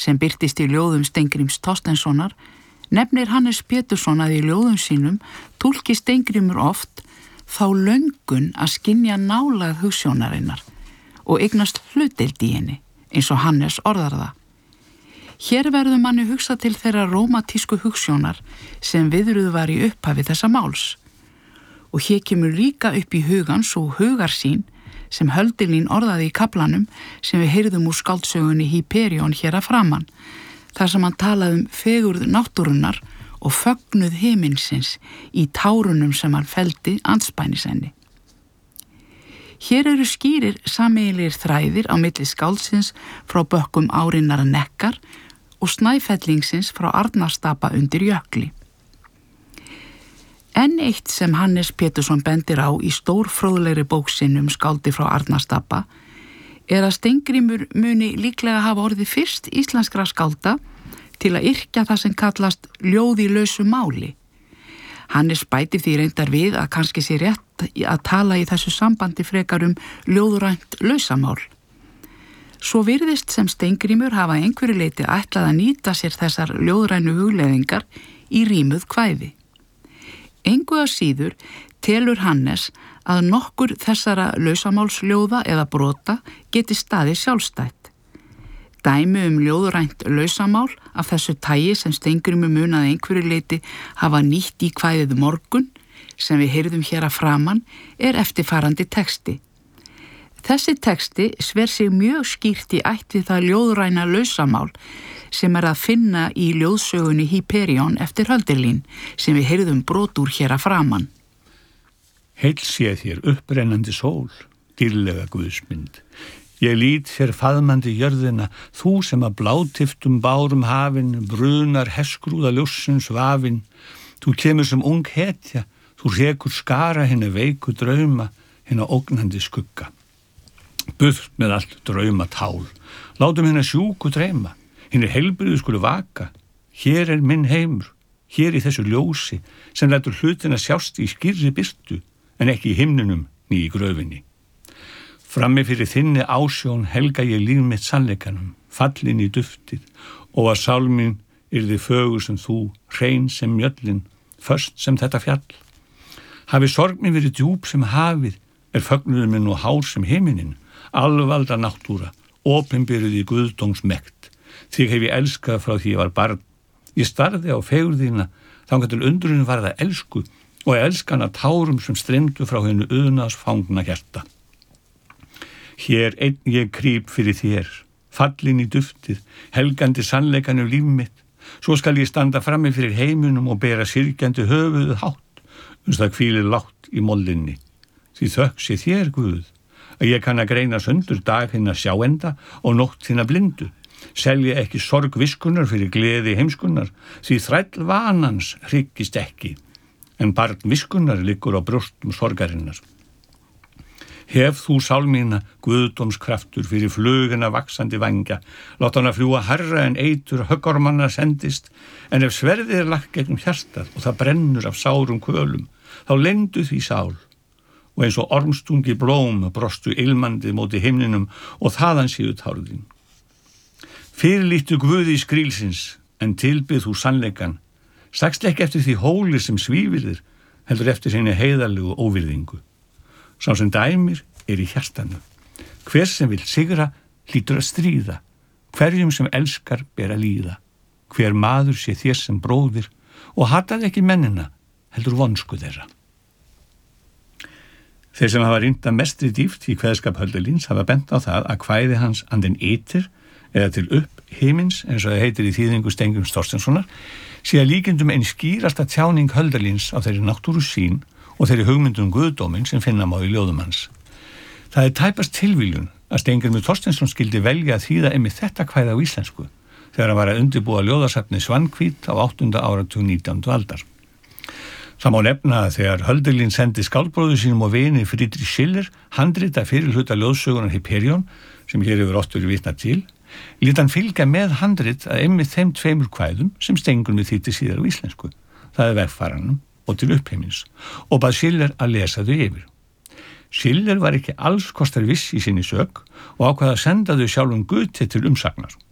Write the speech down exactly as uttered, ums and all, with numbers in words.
sem birtist í ljóðum Steingríms Thorsteinssonar, nefnir Hannes Pétursson að í ljóðum sínum túlki Steingrímur oft þá löngun að skynja nálægð hugsjónarinnar og eignast hlutdeild í henni, eins og Hannes orðar það. Hér verður manni hugsa til þeirra rómatísku hugsjónar sem viðruð var í upphafi þessa máls. Og hér kemur líka upp í hugans og hugarsýn sem Hölderlin orðaði í kaflanum sem við heyrðum úr skáldsögunni Hyperion hér að framan, þar sem hann talaði um fegurð náttúrunnar og fögnuð himinsins í tárunum sem hann felldi andspænis henni. Hér eru skýrir sameiginlegir þræðir á milli skáldsins frá bökkum árinnar Nekkar og Snæfellingsins frá Arnarstapa undir jökli. Enn eitt sem Hannes Pétursson bendir á í stórfróðlegri bók sinni um skáldi frá Arnarstapa er að Steingrímur muni líklega hafa orðið fyrst íslenskra skálda til að yrkja það sem kallast ljóð í lausu máli. Hannes bætir því reyndar við að kannski sé rétt að tala í þessu sambandi frekar um ljóðrænt lausamál. Svo virðist sem Steingrímur hafa einhverju leyti ætlað að nýta sér þessar ljóðrænu hugleiðingar í rímuð kvæði. Engu að síður telur Hannes að nokkur þessara lausamálsljóða eða brota geti staðið sjálfstætt. Dæmi um ljóðrænt lausamál af þessu tagi sem Steingrímur mun að einhverju leyti hafa nýtt í kvæðið Morgun, sem við heyrðum hér að framan, er eftirfarandi texti. Þessi texti sver sig mjög skýrt í ætt við það ljóðræna lausamál sem er að finna í ljóðsögunni Hyperion eftir Hölderlin, sem við heyrðum brot úr hér að framan. Heill sé þér upprennandi sól, dýrlega guðsmynd. Ég lít þér faðmandi jörðina, þú sem að blátiftum bárum hafin, brunar heskrúða ljóssins vafin. Þú kemur sem ung hetja, þú rekur skara hinna veiku drauma, hinna ógnandi skugga. Burt með allt drauma tál, látum hinna sjúku dreyma, hinna heilbriðu skulu vaka. Hér er minn heimur, hér í þessu ljósi, sem lætur hlutina sjást í skýrri birtu, en ekki í himnunum ný í gröfinni. Frammi fyrir þinni ásjón helga ég líf mitt sannleikanum, fallin í duftið, og að sál mín yrði fögur sem þú, hrein sem mjöllin, föst sem þetta fjall. Hafi sorg mín verið djúp sem hafið, er fögnuður minn og hár sem himinin, alvalda náttúra, opinbyrjuð í guðdómsmekt. Þig hef ég elskað frá því ég var barn. Ég starði á fegurðina, þangað til undrun var það elsku, og elskana tárum sem streymdu frá hennu uðnas fangna hjarta. Hér einn ég krýp fyrir þér, fallin í duftið, helgandi sannleikan um líf mitt. Svo skal ég standa frammi fyrir heiminum og bera syrgjandi höfuð hátt, uns það hvílir lágt í mollinni. Því þökk sé þér, Guð, að ég kann að greina sundur dag hinna sjáenda og nótt hinna blindu. Selja ekki sorg viskunar fyrir gleði heimskunnar, því þræll vanans hryggist ekki, en barn viskunar liggur á brjóstum sorgarinnar. Hef þú sál mína guðdómskraftur fyrir flugina vaxandi vangja, láta hana fljúa hærra en eitur höggormanna sendist, en ef sverðið er lagt gegnum hjartað og það brennur af sárum kvölum, þá lendu því sál, og eins og ormstungi blóm brostu ilmandi móti himninum og þaðan séu tárðin. Fyrirlítu Guði í skrílsins, en tilbyð þú sannleikan, sagst ekki eftir því hóli sem svífir þér, heldur eftir sinni heiðarlegu óvirðingu. Sá sem dæmir er í hjartanu. Hver sem vill sigra hlýtur að stríða, hverjum sem elskar ber að líða. Hver maður sé þér sem bróðir og hataði ekki mennina, heldur vonsku þeirra. Þeir sem hafa rýnt að mestri dýpt í kveðskap Hölderlins hafa bent á það að kvæði hans andinn ytir, eða til upp himins, eins og það heitir í þýðingu Steingríms Thorsteinssonar, sé að líkindum einn skýrasta tjáning Hölderlins á þeirri náttúru sín og þeirri hugmyndum guðdóminn sem finna má í ljóðum hans. Það er tæpast tilviljun að Steingrímur Thorsteinsson skildi velja að þýða einmitt þetta kvæði á íslensku, þegar hann var að undirbúa ljóðasafni Svanhvít á áttunda áratug nítjándu aldar. Það má nefna að þegar Hölderlin sendi skáldbróður sínum og vini Friedrich Schiller handrita fyrirhluta ljóðsögunar Hyperion, sem hér hefur oft verið vitnað til, lét hann fylgja með handrit að einmitt þeim tveimur kvæðum sem Steingrímur þýddi síðar á íslensku. Það er Vegfaranum og Til uppheimins, og bað Schiller að lesa þau yfir. Schiller var ekki alls kostar viss í sinni sök og ákvað að senda þau sjálfum Goethe til umsagnar.